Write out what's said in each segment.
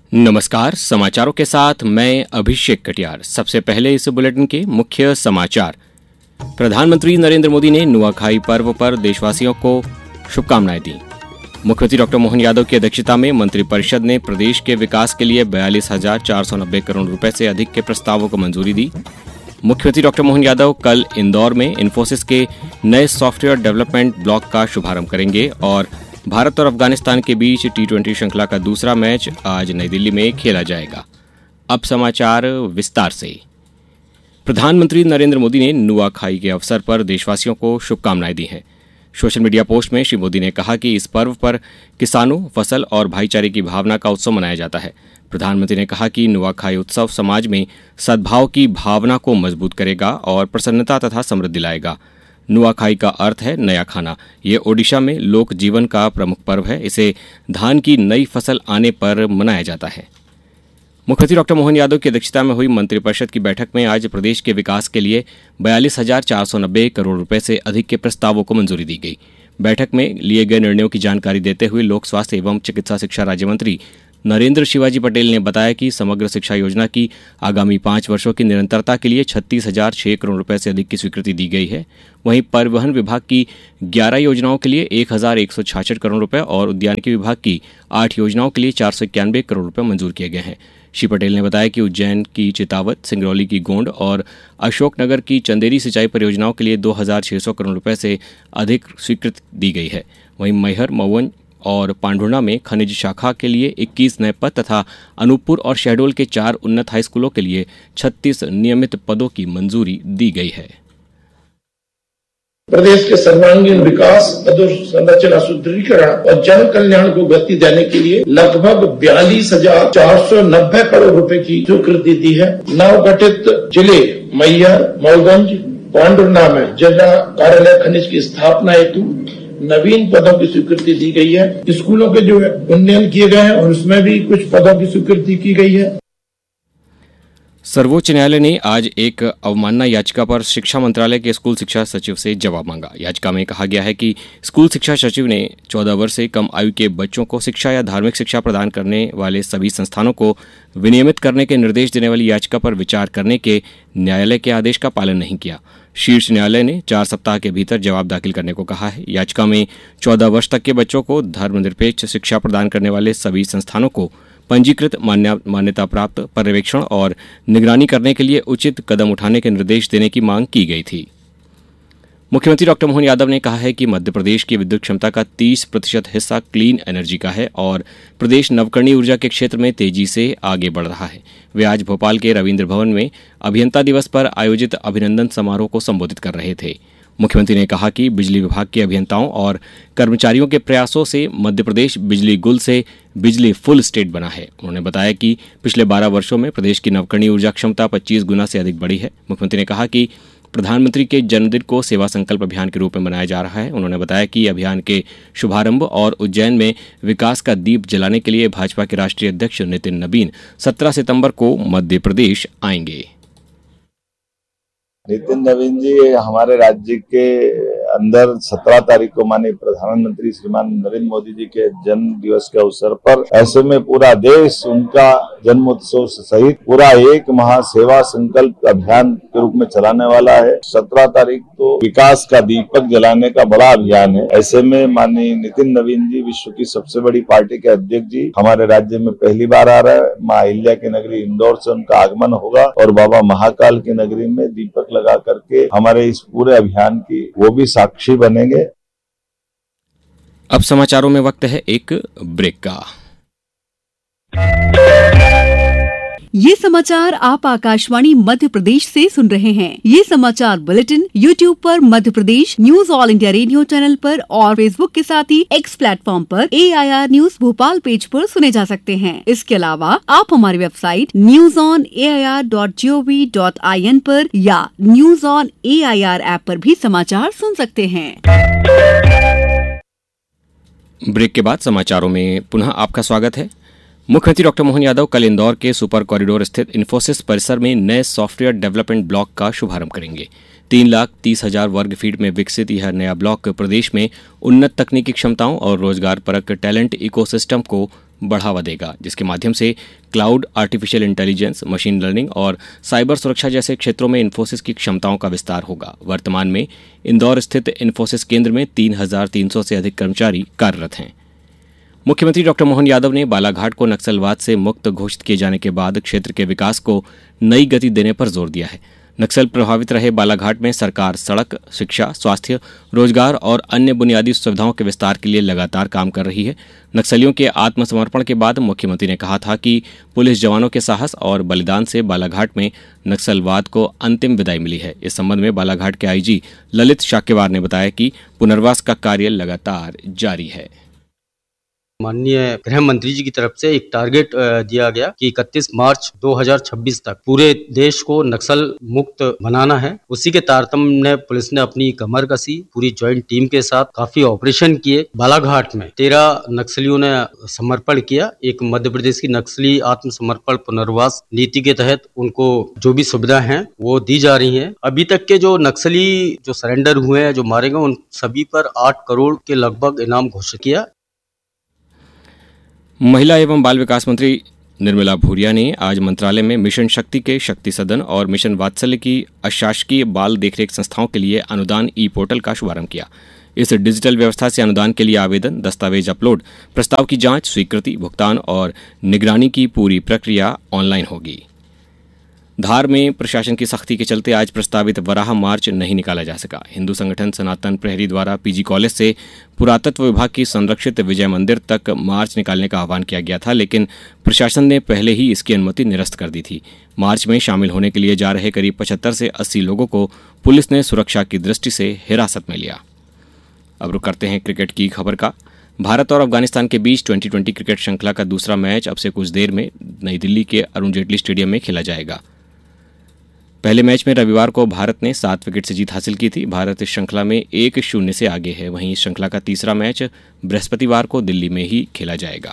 नमस्कार, समाचारों के साथ मैं अभिषेक कटियार। सबसे पहले इस बुलेटिन के मुख्य समाचार। प्रधानमंत्री नरेंद्र मोदी ने नुआखाई पर्व पर देशवासियों को शुभकामनाएं दी। मुख्यमंत्री डॉक्टर मोहन यादव की अध्यक्षता में मंत्रिपरिषद ने प्रदेश के विकास के लिए 42,490 करोड़ रुपए से अधिक के प्रस्तावों को मंजूरी दी। मुख्यमंत्री डॉक्टर मोहन यादव कल इंदौर में इन्फोसिस के नए सॉफ्टवेयर डेवलपमेंट ब्लॉक का शुभारंभ करेंगे और भारत और अफगानिस्तान के बीच T20 श्रृंखला का दूसरा मैच आज नई दिल्ली में खेला जाएगा। अब समाचार विस्तार से। प्रधानमंत्री नरेंद्र मोदी ने नुआखाई के अवसर पर देशवासियों को शुभकामनाएं दी हैं। सोशल मीडिया पोस्ट में श्री मोदी ने कहा कि इस पर्व पर किसानों, फसल और भाईचारे की भावना का उत्सव मनाया जाता है। प्रधानमंत्री ने कहा कि नुआखाई उत्सव समाज में सद्भाव की भावना को मजबूत करेगा और प्रसन्नता तथा समृद्धि लाएगा। नुआखाई का अर्थ है नया खाना। ये ओडिशा में लोक जीवन का प्रमुख पर्व है। इसे धान की नई फसल आने पर मनाया जाता है। मुख्यमंत्री डॉक्टर मोहन यादव की अध्यक्षता में हुई मंत्रिपरिषद की बैठक में आज प्रदेश के विकास के लिए 42,490 करोड़ रुपए से अधिक के प्रस्तावों को मंजूरी दी गई। बैठक में लिए गए निर्णयों की जानकारी देते हुए लोक स्वास्थ्य एवं चिकित्सा शिक्षा राज्य मंत्री नरेंद्र शिवाजी पटेल ने बताया कि समग्र शिक्षा योजना की आगामी 5 वर्षों की निरंतरता के लिए 36,006 करोड़ रुपए से अधिक की स्वीकृति दी गई है। वहीं परिवहन विभाग की 11 योजनाओं के लिए 1,166 करोड़ रुपए और उद्यानिकी विभाग की 8 योजनाओं के लिए 491 करोड़ रुपए मंजूर किए गए हैं। श्री पटेल ने बताया कि उज्जैन की चितावत, सिंगरौली की गोंड और अशोकनगर की चंदेरी सिंचाई परियोजनाओं के लिए 2,600 करोड़ रुपए से अधिक स्वीकृति दी गई है। वहीं मैहर, मऊवन और पांढुर्णा में खनिज शाखा के लिए 21 नए पद तथा अनूपपुर और शहडोल के 4 उन्नत हाई स्कूलों के लिए 36 नियमित पदों की मंजूरी दी गई है। प्रदेश के सर्वांगीण विकास, अधोसंरचना सुदृढ़ीकरण और जन कल्याण को गति देने के लिए लगभग 42,490 करोड़ रुपए की स्वीकृति दी है। नवगठित जिले मैहर, मऊगंज, पांढुर्णा में जिला कार्यालय खनिज की स्थापना हेतु नवीन पदों की स्वीकृति दी गई है। स्कूलों के जो उन्नयन किए गए हैं और उसमें भी कुछ पदों की स्वीकृति की गई है। सर्वोच्च न्यायालय ने आज एक अवमानना याचिका पर शिक्षा मंत्रालय के स्कूल शिक्षा सचिव से जवाब मांगा। याचिका में कहा गया है कि स्कूल शिक्षा सचिव ने 14 वर्ष से कम आयु के बच्चों को शिक्षा या धार्मिक शिक्षा प्रदान करने वाले सभी संस्थानों को विनियमित करने के निर्देश देने वाली याचिका पर विचार करने के न्यायालय के आदेश का पालन नहीं किया। शीर्ष न्यायालय ने 4 सप्ताह के भीतर जवाब दाखिल करने को कहा है। याचिका में 14 वर्ष तक के बच्चों को धर्मनिरपेक्ष शिक्षा प्रदान करने वाले सभी संस्थानों को पंजीकृत, मान्यता प्राप्त, पर्यवेक्षण और निगरानी करने के लिए उचित कदम उठाने के निर्देश देने की मांग की गई थी। मुख्यमंत्री डॉक्टर मोहन यादव ने कहा है कि मध्य प्रदेश की विद्युत क्षमता का 30% हिस्सा क्लीन एनर्जी का है और प्रदेश नवकरणीय ऊर्जा के क्षेत्र में तेजी से आगे बढ़ रहा है। वे आज भोपाल के रविंद्र भवन में अभियंता दिवस पर आयोजित अभिनंदन समारोह को संबोधित कर रहे थे। मुख्यमंत्री ने कहा कि बिजली विभाग के अभियंताओं और कर्मचारियों के प्रयासों से मध्य प्रदेश बिजली गुल से बिजली फुल स्टेट बना है। उन्होंने बताया कि पिछले 12 वर्षों में प्रदेश की नवकरणीय ऊर्जा क्षमता 25 गुना से अधिक बढ़ी है। मुख्यमंत्री ने कहा कि प्रधानमंत्री के जन्मदिन को सेवा संकल्प अभियान के रूप में मनाया जा रहा है। उन्होंने बताया कि अभियान के शुभारंभ और उज्जैन में विकास का दीप जलाने के लिए भाजपा के राष्ट्रीय अध्यक्ष नितिन नवीन 17 सितंबर को मध्य प्रदेश आएंगे। नितिन नवीन जी हमारे राज्य के अंदर 17 तारीख को माननीय प्रधानमंत्री श्रीमान नरेंद्र मोदी जी के जन्म दिवस के अवसर पर ऐसे में पूरा देश उनका जन्मोत्सव सहित पूरा एक महासेवा संकल्प अभियान के रूप में चलाने वाला है। 17 तारीख तो विकास का दीपक जलाने का बड़ा अभियान है। ऐसे में माननीय नितिन नवीन जी विश्व की सबसे बड़ी पार्टी के अध्यक्ष जी हमारे राज्य में पहली बार आ रहा है। माँ अहिल्या की नगरी इंदौर से उनका आगमन होगा और बाबा महाकाल की नगरी में दीपक लगा करके हमारे इस पूरे अभियान की वो भी साक्षी बनेंगे। अब समाचारों में वक्त है एक ब्रेक का। ये समाचार आप आकाशवाणी मध्य प्रदेश से सुन रहे हैं। ये समाचार बुलेटिन YouTube पर Madhya Pradesh news all India radio channel पर और Facebook के साथ ही X प्लेटफॉर्म पर AIR न्यूज भोपाल पेज पर सुने जा सकते हैं। इसके अलावा आप हमारी वेबसाइट newsonair.gov.in पर या न्यूज ऑन AIR ऐप पर भी समाचार सुन सकते हैं। ब्रेक के बाद समाचारों में पुनः आपका स्वागत है। मुख्यमंत्री डॉक्टर मोहन यादव कल इंदौर के सुपर कॉरिडोर स्थित इन्फोसिस परिसर में नए सॉफ्टवेयर डेवलपमेंट ब्लॉक का शुभारंभ करेंगे। 3,30,000 वर्ग फीट में विकसित यह नया ब्लॉक प्रदेश में उन्नत तकनीकी क्षमताओं और रोजगार परक टैलेंट इकोसिस्टम को बढ़ावा देगा, जिसके माध्यम से cloud, artificial intelligence, machine learning और साइबर सुरक्षा जैसे क्षेत्रों में इन्फोसिस की क्षमताओं का विस्तार होगा। वर्तमान में इंदौर स्थित इन्फोसिस केंद्र में 3,300 से अधिक कर्मचारी कार्यरत हैं। मुख्यमंत्री डॉक्टर मोहन यादव ने बालाघाट को नक्सलवाद से मुक्त घोषित किए जाने के बाद क्षेत्र के विकास को नई गति देने पर जोर दिया है। नक्सल प्रभावित रहे बालाघाट में सरकार सड़क, शिक्षा, स्वास्थ्य, रोजगार और अन्य बुनियादी सुविधाओं के विस्तार के लिए लगातार काम कर रही है। नक्सलियों के आत्मसमर्पण के बाद मुख्यमंत्री ने कहा था कि पुलिस जवानों के साहस और बलिदान से बालाघाट में नक्सलवाद को अंतिम विदाई मिली है। इस संबंध में बालाघाट के आईजी ललित शाक्यवार ने बताया कि पुनर्वास का कार्य लगातार जारी है। माननीय गृह मंत्री जी की तरफ से एक टारगेट दिया गया कि 31 मार्च 2026 तक पूरे देश को नक्सल मुक्त बनाना है। उसी के तारतम्य में पुलिस ने अपनी कमर कसी, पूरी ज्वाइंट टीम के साथ काफी ऑपरेशन किए। बालाघाट में 13 नक्सलियों ने समर्पण किया। एक मध्य प्रदेश की नक्सली आत्मसमर्पण पुनर्वास नीति के तहत उनको जो भी सुविधा है वो दी जा रही है। अभी तक के जो नक्सली जो सरेंडर हुए हैं, जो मारे गए, उन सभी पर 8 करोड़ के लगभग इनाम घोषित किया। महिला एवं बाल विकास मंत्री निर्मला भूरिया ने आज मंत्रालय में मिशन शक्ति के शक्ति सदन और मिशन वात्सल्य की अशासकीय बाल देखरेख संस्थाओं के लिए अनुदान ई पोर्टल का शुभारंभ किया। इस डिजिटल व्यवस्था से अनुदान के लिए आवेदन, दस्तावेज अपलोड, प्रस्ताव की जांच, स्वीकृति, भुगतान और निगरानी की पूरी प्रक्रिया ऑनलाइन होगी। धार में प्रशासन की सख्ती के चलते आज प्रस्तावित वराह मार्च नहीं निकाला जा सका। हिंदू संगठन सनातन प्रहरी द्वारा पीजी कॉलेज से पुरातत्व विभाग की संरक्षित विजय मंदिर तक मार्च निकालने का आह्वान किया गया था, लेकिन प्रशासन ने पहले ही इसकी अनुमति निरस्त कर दी थी। मार्च में शामिल होने के लिए जा रहे करीब 75 से 80 लोगों को पुलिस ने सुरक्षा की दृष्टि से हिरासत में लिया। अब रुक करते हैं क्रिकेट की खबर का। भारत और अफगानिस्तान के बीच 2020 क्रिकेट श्रृंखला का दूसरा मैच अब से कुछ देर में नई दिल्ली के अरुण जेटली स्टेडियम में खेला जाएगा। पहले मैच में रविवार को भारत ने 7 विकेट से जीत हासिल की थी। भारत इस श्रृंखला में 1-0 से आगे है। वहीं इस श्रृंखला का तीसरा मैच बृहस्पतिवार को दिल्ली में ही खेला जाएगा।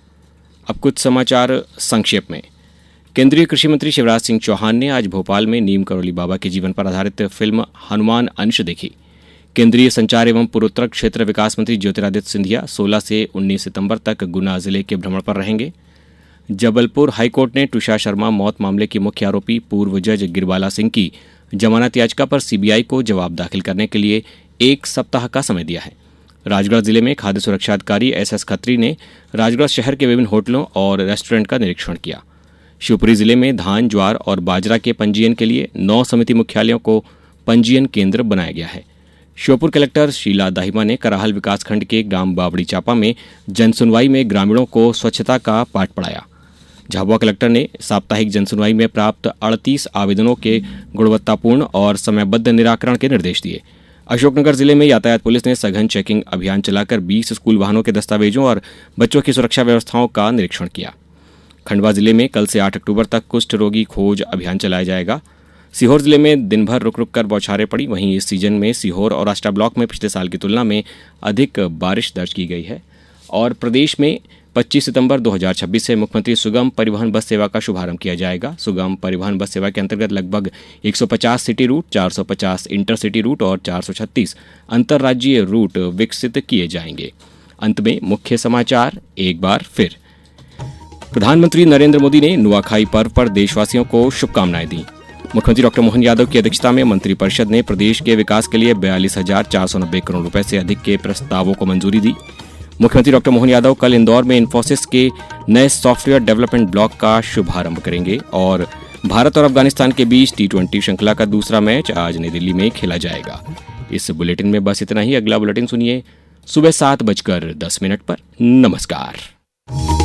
अब कुछ समाचार संक्षेप में। केंद्रीय कृषि मंत्री शिवराज सिंह चौहान ने आज भोपाल में नीम करौली बाबा के जीवन पर आधारित फिल्म हनुमान अंश देखी। केंद्रीय संचार एवं पूर्वोत्तर क्षेत्र विकास मंत्री ज्योतिरादित्य सिंधिया 16 से 19 सितंबर तक गुना जिले के भ्रमण पर रहेंगे। जबलपुर हाईकोर्ट ने तुषार शर्मा मौत मामले की मुख्य आरोपी पूर्व जज गिरबाला सिंह की जमानत याचिका पर सीबीआई को जवाब दाखिल करने के लिए 1 सप्ताह का समय दिया है। राजगढ़ जिले में खाद्य सुरक्षा अधिकारी एसएस खत्री ने राजगढ़ शहर के विभिन्न होटलों और रेस्टोरेंट का निरीक्षण किया। शिवपुरी जिले में धान, ज्वार और बाजरा के पंजीयन के लिए 9 समिति मुख्यालयों को पंजीयन केंद्र बनाया गया है। श्योपुर कलेक्टर शीला दाहिमा ने कराहल विकासखंड के ग्राम बावड़ी चापा में जनसुनवाई में ग्रामीणों को स्वच्छता का पाठ पढ़ाया। झाबुआ कलेक्टर ने साप्ताहिक जनसुनवाई में प्राप्त 38 आवेदनों के गुणवत्तापूर्ण और समयबद्ध निराकरण के निर्देश दिए। अशोकनगर जिले में यातायात पुलिस ने सघन चेकिंग अभियान चलाकर 20 स्कूल वाहनों के दस्तावेजों और बच्चों की सुरक्षा व्यवस्थाओं का निरीक्षण किया। खंडवा जिले में कल से 8 अक्टूबर तक कुष्ठ रोगी खोज अभियान चलाया जाएगा। सीहोर जिले में दिन भर रुक रुक कर बौछारें पड़ी। वहीं इस सीजन में सीहोर और आष्टा ब्लॉक में पिछले साल की तुलना में अधिक बारिश दर्ज की गई है। और प्रदेश में 25 सितंबर 2026 से मुख्यमंत्री सुगम परिवहन बस सेवा का शुभारंभ किया जाएगा। सुगम परिवहन बस सेवा के अंतर्गत लगभग 150 सिटी रूट, 450 इंटरसिटी रूट और 436 अंतर्राज्यीय रूट विकसित किए जाएंगे। अंत में मुख्य समाचार एक बार फिर। प्रधानमंत्री नरेंद्र मोदी ने नुआखाई पर्व पर देशवासियों को शुभकामनाएं दी। मुख्यमंत्री डॉक्टर मोहन यादव की अध्यक्षता में मंत्रिपरिषद ने प्रदेश के विकास के लिए 42,490 करोड़ रुपए से अधिक के प्रस्तावों को मंजूरी दी। मुख्यमंत्री डॉक्टर मोहन यादव कल इंदौर में इन्फोसिस के नए सॉफ्टवेयर डेवलपमेंट ब्लॉक का शुभारंभ करेंगे। और भारत और अफगानिस्तान के बीच T20 श्रृंखला का दूसरा मैच आज नई दिल्ली में खेला जाएगा। इस बुलेटिन में बस इतना ही। अगला बुलेटिन सुनिए सुबह 7:10 पर। नमस्कार।